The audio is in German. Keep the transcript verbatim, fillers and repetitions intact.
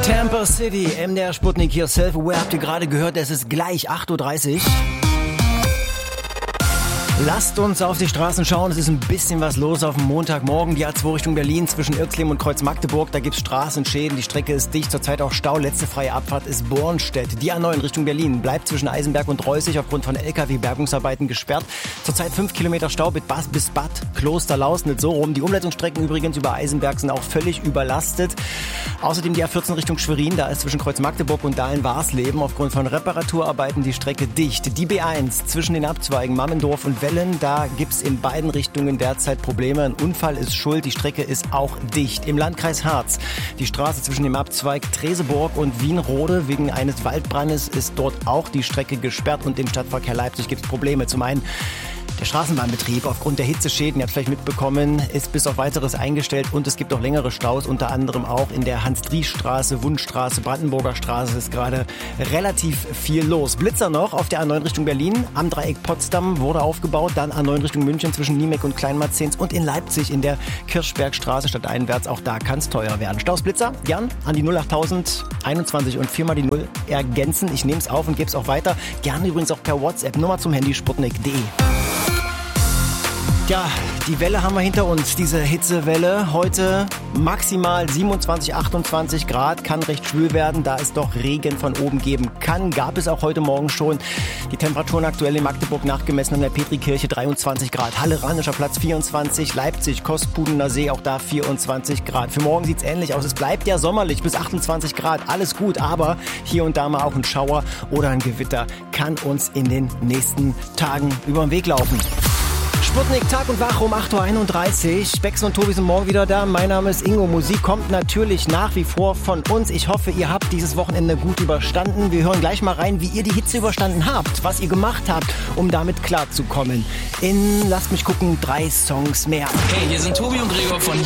Tampa City, M D R Sputnik hier, Self-Aware, habt ihr gerade gehört, es ist gleich acht Uhr dreißig. Lasst uns auf die Straßen schauen, es ist ein bisschen was los auf dem Montagmorgen. Die A zwei Richtung Berlin zwischen Irxleben und Kreuz Magdeburg, da gibt's Straßenschäden, die Strecke ist dicht, zurzeit auch Stau. Letzte freie Abfahrt ist Bornstedt. Die A neun Richtung Berlin bleibt zwischen Eisenberg und Reußig aufgrund von L K W-Bergungsarbeiten gesperrt. Zurzeit fünf Kilometer Stau bis Bad Klosterlausnitz, so rum. Die Umleitungsstrecken übrigens über Eisenberg sind auch völlig überlastet. Außerdem die A vierzehn Richtung Schwerin, da ist zwischen Kreuz Magdeburg und Dahlen-Warsleben aufgrund von Reparaturarbeiten die Strecke dicht. Die B eins zwischen den Abzweigen Mammendorf und Wellen, da gibt's in beiden Richtungen derzeit Probleme. Ein Unfall ist schuld, die Strecke ist auch dicht. Im Landkreis Harz, die Straße zwischen dem Abzweig Treseburg und Wienrode, wegen eines Waldbrandes ist dort auch die Strecke gesperrt und im Stadtverkehr Leipzig gibt's Probleme. Zum einen der Straßenbahnbetrieb aufgrund der Hitzeschäden, ihr habt vielleicht mitbekommen, ist bis auf Weiteres eingestellt und es gibt auch längere Staus, unter anderem auch in der Hans-Dries-Straße, Wundstraße, Brandenburger Straße ist gerade relativ viel los. Blitzer noch auf der A neun Richtung Berlin, am Dreieck Potsdam wurde aufgebaut, dann A neun Richtung München zwischen Niemek und Kleinmarzens und in Leipzig in der Kirchbergstraße stadteinwärts, auch da kann es teuer werden. Staus Blitzer, gern an die null acht tausend einundzwanzig und viermal die null ergänzen. Ich nehme es auf und gebe es auch weiter. Gerne übrigens auch per WhatsApp, Nummer zum Handy sputnik punkt de. Ja, die Welle haben wir hinter uns, diese Hitzewelle. Heute maximal siebenundzwanzig, achtundzwanzig Grad, kann recht schwül werden, da es doch Regen von oben geben kann. Gab es auch heute Morgen schon. Die Temperaturen aktuell in Magdeburg nachgemessen an der Petrikirche dreiundzwanzig Grad. Halle Ranischer Platz vierundzwanzig, Leipzig, Kospudener See, auch da vierundzwanzig Grad. Für morgen sieht's ähnlich aus. Es bleibt ja sommerlich bis achtundzwanzig Grad, alles gut, aber hier und da mal auch ein Schauer oder ein Gewitter kann uns in den nächsten Tagen über den Weg laufen. Sputnik, Tag und Wach um acht Uhr einunddreißig. Bex und Tobi sind morgen wieder da. Mein Name ist Ingo. Musik kommt natürlich nach wie vor von uns. Ich hoffe, ihr habt dieses Wochenende gut überstanden. Wir hören gleich mal rein, wie ihr die Hitze überstanden habt, was ihr gemacht habt, um damit klarzukommen. In, lasst mich gucken, drei Songs mehr. Hey, hier sind Tobi und Gregor von